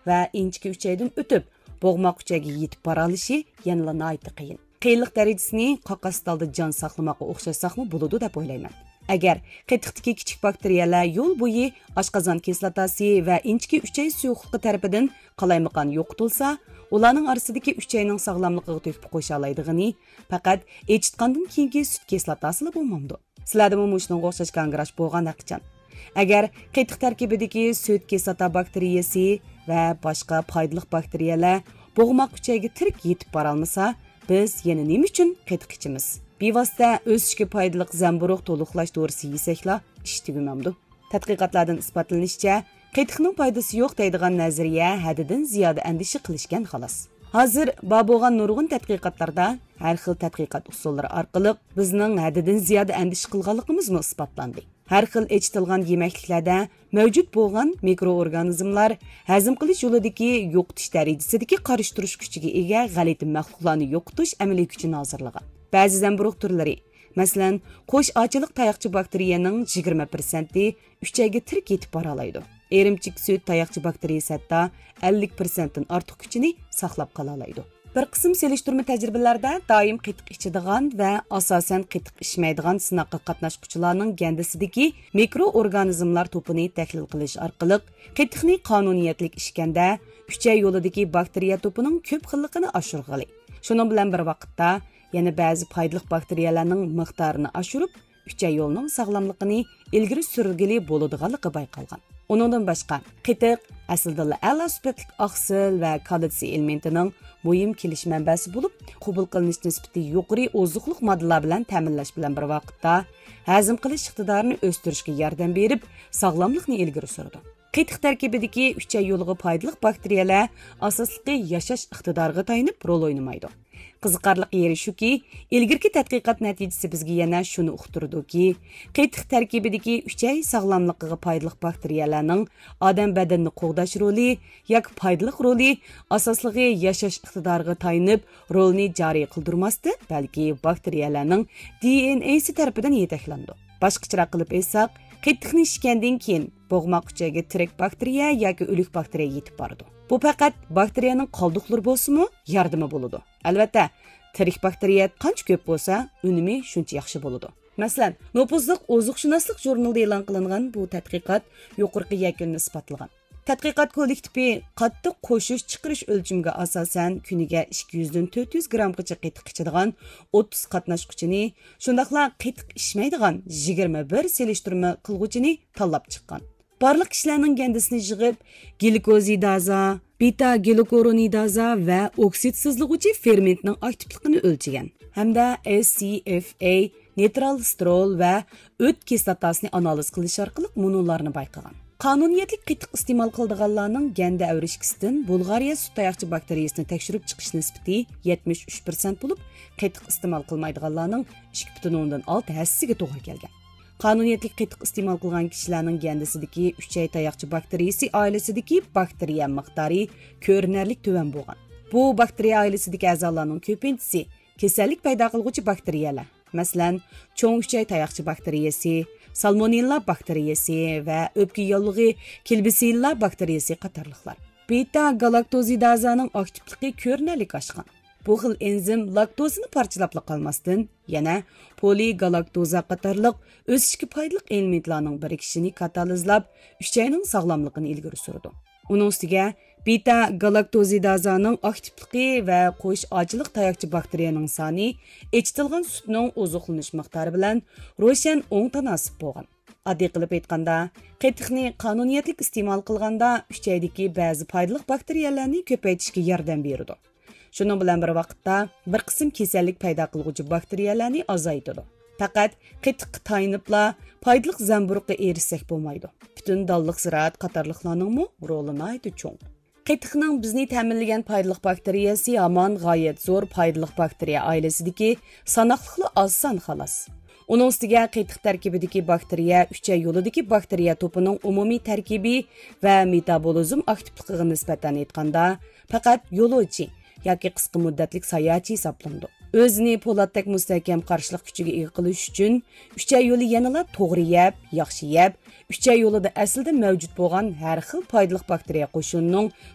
va inchki uchaydan o'tib, bo'g'moq uchayga yetib bora olishi yanada nihoyatda qiyin. Qiyinlik darajasini qaqastalda jon saqlamoqqa o'xshasaqmi bo'ladi deb o'ylayman. Agar qetiqdagi kichik bakteriyalar yo'l bo'yi oshqozon kislotasi va inchki uchay suyuqligi tarafidan qalaymaqan yo'qotilsa, ularning orasidagi uchayning sog'lomligiga to'xtab qo'sha oladiganini faqat echitgandan keyingi sut kislotasi bo'lmamdi. Sizlarda bu shunga o'xshash kongrash bo'lgan haqiqatan. Agar qetiq tarkibidagi sut kislota bakteriyasi va boshqa foydali bakteriyalar bo'g'moq uchayga tirik yetib bora olmasa, biz yana nima uchun qetiq ichimiz? Bevosita o'sishga foydali zamburug' to'liqlash dorisi yesakla ish tugumamdi. Tadqiqotlardan isbotlanishicha, qetiqning foydasi yo'q deydigan nazariya haddidan ziyoda andisha qilishgan xolos. Hozir bo'lgan nurg'un tadqiqotlarda har xil tadqiqot usullari orqali bizning haddidan ziyoda andisha qilganligimiz isbotlandi. Har xil echitilgan yemekliklarda mavjud bo'lgan mikroorganizmlar hazm qilish yo'lidagi yo'qotish darajasidagi qarishtirish kuchiga ega g'alati maxluqlarni yo'qotish amaliy kuchini hozirlagan. Ba'zi zamburug' turlari, masalan, qo'sh ochiliq tayoqchi bakteriyaning 20% uchayga tirik yetib bora oladi. Erimchik sut tayoqchi bakteriyasi hatto 50% dan ortiq kuchini saqlab qola oladi. Bir qism selishtirma tajribalarda doim qetiq ichadigan va asosan qetiq ichmaydigan sinoqqa qatnashuvchilarning gandisidagi mikroorganizmlar to'pini tahlil qilish orqali qetiqni qonuniyatlik ichganda uchay yo'lidagi bakteriya to'pining ko'p xilligini oshirg'ili. Shuning bilan bir vaqtda yana ba'zi foydali bakteriyalarning miqdorini oshirib, uchay yo'lining sog'lomligini ilgari surgili bo'ladiganligi bayqalgan. Uningdan boshqa, qetiq aslida a'lo sifatli oqsil va kalsiy elementining muhim kelish manbasi bo'lib, qabul qilinish nisbati yuqori ozuqliq moddalar bilan ta'minlash bilan bir vaqtda hazm qilish iqtidorini o'stirishga yordam berib, sog'lomlikni ilgari suradi. Qetiq tarkibidagi uchay yo'liga foydali bakteriyalar asosliqi yashash iqtidoriga tayanib rol o'ynamaydi. Qiziqarli yeri shuki, ilgirki tadqiqot natijasi bizga yana shuni uqtirdiki, qetiq tarkibidagi uchay sog'lomligiga foydali bakteriyalarning odam badanini qo'g'dash roli yoki foydali roli asosligi yashash iqtidoriga tayanib rolni joriy qildirmasdi, balki bakteriyalarning DNAsi tarafidan yetaklandi. Boshqacharoq qilib aytsak, qetiqni ichgandan keyin bo'g'moq uchayga tirik bakteriya yoki o'lik bakteriya yetib boradi. Bu faqat bakteriyaning qoldiqlari bo'lsa-mu, yordami bo'ladi. Albatta, tirik bakteriya qancha ko'p bo'lsa, unumi shuncha yaxshi bo'ladi. Masalan, Nopuzliq ozuqshunoslik jurnalida e'lon qilingan bu tadqiqot yuqorqi yakunni isbotlagan. Tadqiqot kollektivi qattiq qo'shish chiqarish o'lchimiga asosan kuniga 200 dan 400 grammgacha qetiq ichadigan 30 qatnashquchini, shundaqla qetiq ichmaydigan 21 selishtirma qilguvchini tanlab chiqqan. Barliq kishilarning gandisini yig'ib, glikozidaza, beta glukuronidaza va oksidsizlig'uvchi fermentning aktivligini o'lchagan. Hamda SCFA, nitral sterol va o't kislotasini analiz qilish orqali munolarni bayqagan. Qonuniyatlik qetiq iste'mol qiladiganlarning ganda avrishkisidan Bulgariya sut tayoqchi bakteriyasini tekshirib chiqish nisbati 73% bo'lib, qetiq iste'mol qilmaydiganlarning 2,6%ga to'g'ri kelgan. Qonuniyatlik qetiq iste'mol qilgan kishilarning gandisidagi uchay tayoqchi bakteriyasi oilasidagi bakteriya miqdori ko'rinarli tuvan bo'lgan. Bu bakteriya oilasidagi a'zolarning ko'pinchisi kasallik paydo qiluvchi bakteriyalar. Masalan, cho'ng uchay tayoqchi bakteriyasi, salmonella bakteriyasi va o'pka yo'llig'i kelbisilla bakteriyasi qatorliqlar. Beta galaktozidazaning aktivligi ko'rinarli oshgan. Bu xil enzim laktozani parchalab qolmasdan, yana poligalaktoza qatorliq o'sishga foydali elementlarning birikishini katalizlab, uchayning sog'lomligini ilgari suradi. Uning ustiga beta galaktozidazaning aktivligi va qo'sh ochiliq tayoqchi bakteriyaning soni echitilgan sutning ozuqlanish miqdori bilan ro'shan o'ng tanasib bo'lgan. Oddiy qilib aytganda, qetiqni qonuniyatlik iste'mol qilganda uchaydagi ba'zi foydali bakteriyalarni ko'paytirishga yordam beradi. Shuning bilan bir vaqtda bir qism kasallik paydo qiluvchi bakteriyalarni azaytadi. Faqat qetiqqa tayinibla foydali zamburug'ga erishsak bo'lmaydi. Butun dalliq ziroat qatorliqlarning roli nihoyatda cho'ng. Qetiqning bizni ta'minlagan foydali bakteriyasi hamon g'oyat zo'r foydali bakteriya oilasidagi sanoqliqli oson xolos. Uning ustiga qetiq tarkibidagi bakteriya uchay yo'lidagi bakteriya to'pining umumiy tarkibi va metabolizm aktivligiga nisbatan aytganda faqat yo'lovchi yoki qisqa muddatlik sayohatchi hisoblanadi. O'zini po'latdek mustahkam qarshilik kuchiga ega qilish uchun uchay yo'li yanada to'g'ri yeb, yaxshi yeb, uchay yo'lida aslida mavjud bo'lgan har xil foydali bakteriya qo'shinining